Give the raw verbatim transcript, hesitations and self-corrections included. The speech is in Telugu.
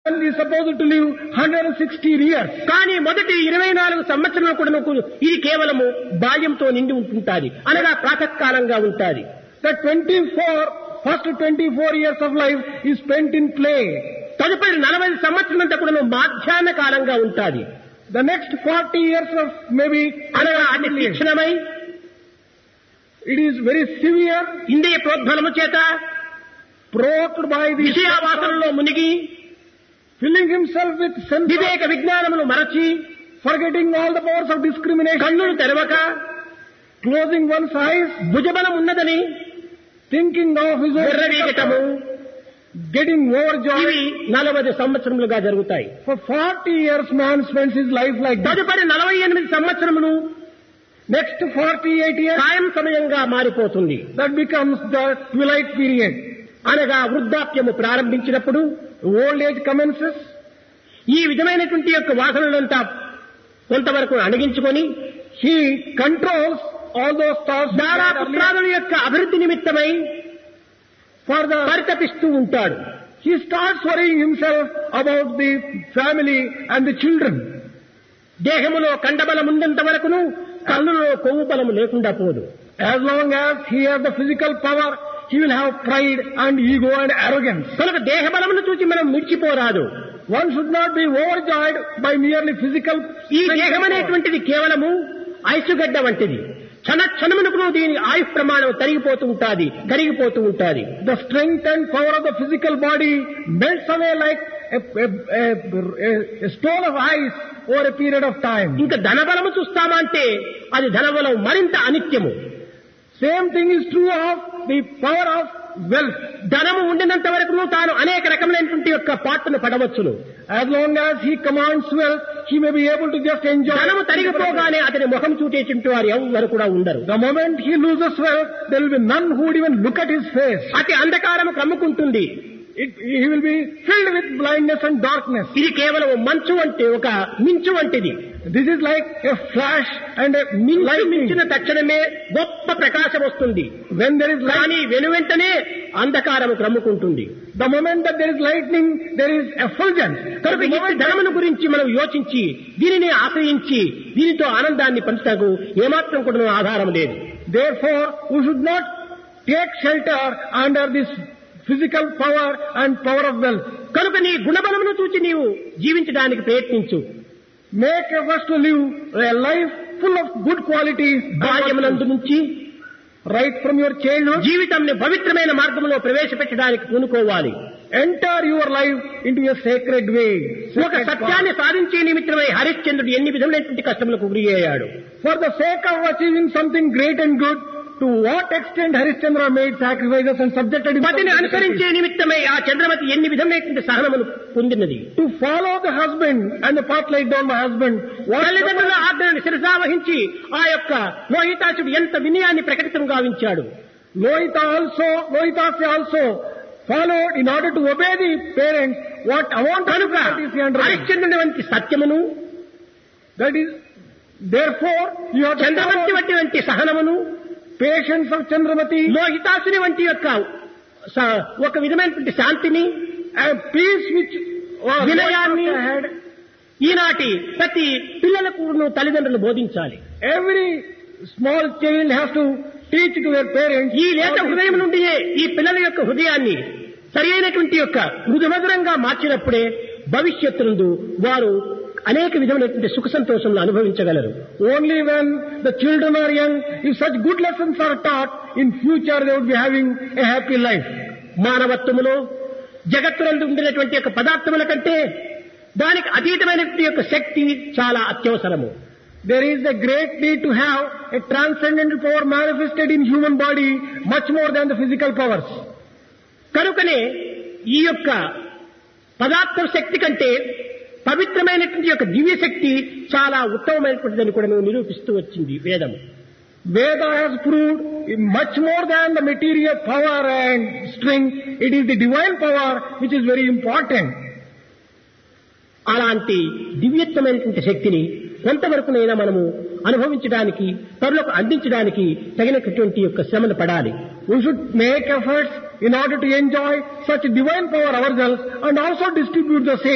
And is supposed to live one hundred sixty years. కానీ మొదటి ఇరవై నాలుగు సంవత్సరాలు కూడా ఇది కేవలము బాల్యంతో నిండి ఉంటుంటాది అనగా ప్రాతకాలంగా ఉంటాది. The twenty-four first twenty-four years of life is spent in play. తదుపరి నలభై సంవత్సరాలంతా కూడా మాధ్యాహ్న కాలంగా ఉంటాది. The next forty years of maybe అనగా అది తీక్షణమై it is very severe, ఇంద్రియ ప్రోద్బలము చేత provoked by the విషయావాసనలో మునిగి filling himself with sense, వివేక విజ్ఞానములు మరచి forgetting all the powers of discrimination, కన్నులు తెరవక closing one's eyes, భుజబలం ఉన్నదని thinking of his own విర్రవీగటము, getting overjoyed. ఇవి నలభై సంవత్సరములుగా జరుగుతాయి. For forty years man spends his life like that. తదుపరి నలభై ఎనిమిది సంవత్సరములు Next forty-eight years, సాయం సమయంగా మారిపోతుంది. that becomes the twilight period. అనగా వృద్ధాప్యము ప్రారంభించినప్పుడు Old age commences. ఈ విధమైనటువంటి యొక్క వాసనలంతా కొంతవరకు అణగించుకొని He controls all those thoughts దారా పుత్రాదుల యొక్క అభివృద్ధి నిమిత్తమై for the, పరితపిస్తూ ఉంటాడు. he starts worrying himself about the family and the children. దేహములో కండబలం ఉన్నంత వరకును కళ్ళులో కొవ్వు బలము లేకుండా పోదు. As long as he has the physical power, he will have pride and ego and arrogance. కనుక దేహ బలమును చూసి మనం మిర్చిపోరాదు. One should not be overjoyed by merely physical. ఈ దేహం అనేటువంటిది కేవలము ఐసుగడ్డ వంటిది. క్షణ క్షణమునకు దీని ఆయుష్ ప్రమాణం తరిగిపోతూ ఉంటాది, కరిగిపోతూ ఉంటాది. The strength and power of the physical body melts away like a, a, a, a, a stone of ice over a period of time. ఇంకా ధనబలము చూస్తామా అంటే అది ధనబలం మరింత అనిత్యము. Same thing is true of the power of wealth. ధనము ఉండినంత వరకు తాను అనేక రకములైనటువంటి యొక్క పాటను పడవచ్చును. As long as he commands wealth, he may be able to just enjoy. ధనము తరిగిపోగానే అతని ముఖం చూచేటువంటి వారు ఎవరు కూడా ఉండరు. The moment he loses wealth, there will be none who would even look at his face. అతి అంధకారము కమ్ముకుంటుంది. It, he will be filled with blindness and darkness. ఇది కేవలం మంచు అంటే ఒక మించు వంటిది. This is like a flash and a మించు lightning. మించిన తక్షణమే గొప్ప ప్రకాశం వస్తుంది. When there is light, కానీ వెనువెంటనే అంధకారము క్రమ్ముకుంటుంది. the moment that there is lightning, there is effulgence. కనుక ఈ ధనమును గురించి మనం యోచించి దీనిని ఆశ్రయించి దీనితో ఆనందాన్ని పంచుటకు ఏమాత్రం కూడా ఆధారం లేదు. Therefore, we should not take shelter under this physical power and power of wealth. కనుక నీ గుణబలమును చూచి నీవు జీవించడానికి ప్రయత్నించు. Make efforts to live a life full of good qualities. బాల్యమునందు నుంచి Right from your childhood, జీవితాన్ని పవిత్రమైన మార్గంలో ప్రవేశపెట్టడానికి పూనుకోవాలి. enter your life into a sacred way. ఒక సత్యాన్ని సాధించే నిమిత్తమై హరిశ్చంద్రుడు ఎన్ని విధములైనటువంటి కష్టములకు గురి అయ్యాడు. For the sake of achieving something great and good, to what extent Harishchandra made sacrifices and subjected పతిని himself అనుసరించే నిమిత్తమై ఆ చంద్రమతి ఎన్ని విధములైనటువంటి సహనములు పొందినది. to follow the husband and the path laid down by husband. What తల్లిదండ్రుల ఆజ్ఞను శిరసావహించి ఆ యొక్క లోహితాసుడు ఎంత వినయాన్ని ప్రకటితం గావించాడు. Lohita also, Lohitasi also followed in order to obey the parents what amount of కనుక difficulties he underwent. హరిశ్చంద్రుని వంటి సత్యమును, That is, therefore, you have to Chandramati follow వంటి వంటి సహనమును, patience of Chandramati లోహితాసుని వంటి యొక్క స- ఒక విధమైనటువంటి శాంతిని, and peace which was వినయాన్ని had. ఈనాటి ప్రతి పిల్లలకు తల్లిదండ్రులు బోధించాలి. Every small child has to teach to their parents. ఈ లేత హృదయం నుండి ఈ పిల్లల యొక్క హృదయాన్ని సరి అయినటువంటి యొక్క మృదుమధురంగా మార్చినప్పుడే భవిష్యత్తు వారు అనేక విధమైనటువంటి సుఖ సంతోషములు అనుభవించగలరు. Only when the children are young, if such good lessons are taught, in future they would be having a happy life. మానవత్వములో జగత్తునందు ఉండినటువంటి యొక్క పదార్థముల కంటే దానికి అతీతమైనటువంటి యొక్క శక్తి చాలా అత్యవసరము. There is a great need to have a transcendental power manifested in human body much more than the physical powers. కనుకనే ఈ యొక్క పదార్థ శక్తి కంటే పవిత్రమైనటువంటి యొక్క దివ్య శక్తి చాలా ఉత్తమమైనటువంటిదని కూడా మేము నిరూపిస్తూ వచ్చింది వేదము. Veda has proved much more than the material power and strength. It is the divine power which is very important. అలాంటి దివ్యత్వమైనటువంటి శక్తిని కొంతవరకునైనా మనము అనుభవించడానికి, పరులకు అందించడానికి తగినటువంటి యొక్క శ్రమను పడాలి. We should make efforts in order to enjoy such divine power ourselves and also distribute the same.